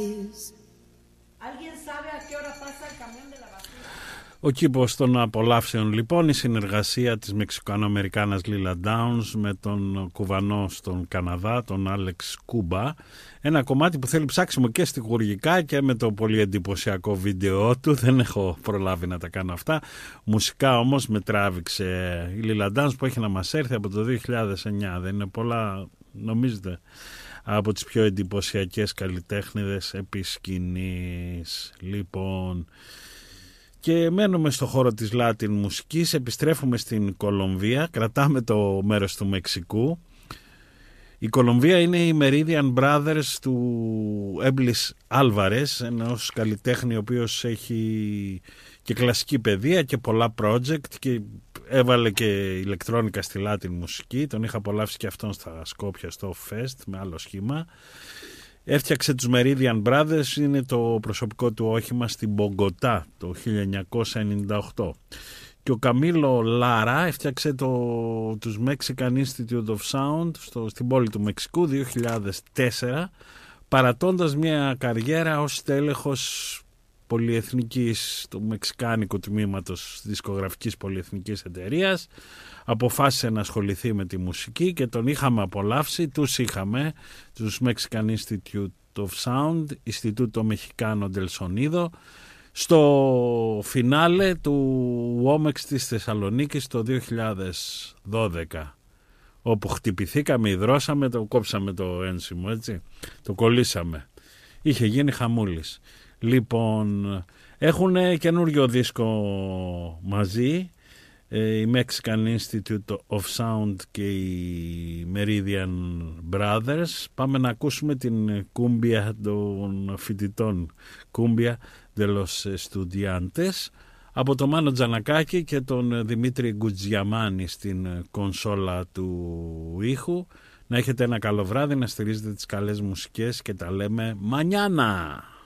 Ο κήπος των απολαύσεων λοιπόν, η συνεργασία της Μεξικοαμερικάνας Λίλα Downs με τον κουβανό στον Καναδά, τον Άλεξ Κούμπα. Ένα κομμάτι που θέλει ψάξιμο και στιχουργικά και με το πολύ εντυπωσιακό βίντεο του. Δεν έχω προλάβει να τα κάνω αυτά. Μουσικά όμως με τράβηξε η Λίλα Downs που έχει να μας έρθει από το 2009. Δεν είναι πολλά, νομίζετε, από τις πιο εντυπωσιακές καλλιτέχνηδες επί σκηνής. Λοιπόν, και μένουμε στο χώρο της Latin μουσικής, επιστρέφουμε στην Κολομβία, κρατάμε το μέρος του Μεξικού. Η Κολομβία είναι η Meridian Brothers του Έμπλης Άλβαρες, ένας καλλιτέχνη ο οποίος έχει και κλασική παιδεία και πολλά project και έβαλε και ηλεκτρόνικα στη Latin μουσική. Τον είχα απολαύσει και αυτόν στα Σκόπια στο Fest με άλλο σχήμα. Έφτιαξε τους Meridian Brothers, είναι το προσωπικό του όχημα στην Μπογκοτά το 1998. Και ο Καμίλο Λάρα έφτιαξε τους Mexican Institute of Sound στην πόλη του Μεξικού 2004, παρατώντας μια καριέρα ως τέλεχος πολυεθνικής του μεξικάνικου τμήματος δισκογραφικής πολυεθνικής εταιρείας. Αποφάσισε να ασχοληθεί με τη μουσική και τον είχαμε απολαύσει, τους Mexican Institute of Sound, Instituto Mexicano del Sonido, στο φινάλε του WOMEX της Θεσσαλονίκης το 2012, όπου χτυπηθήκαμε, υδρώσαμε, το κόψαμε το ένσημο, έτσι, το κολλήσαμε. Είχε γίνει χαμούλης. Λοιπόν, έχουν καινούριο δίσκο μαζί, η Mexican Institute of Sound και οι Meridian Brothers. Πάμε να ακούσουμε την κούμπια των φοιτητών, κούμπια de los Estudiantes, από τον Μάνο Τζανακάκη και τον Δημήτρη Γκουτζιαμάνη στην κονσόλα του ήχου. Να έχετε ένα καλό βράδυ, να στηρίζετε τις καλές μουσικές και τα λέμε μανιάνα.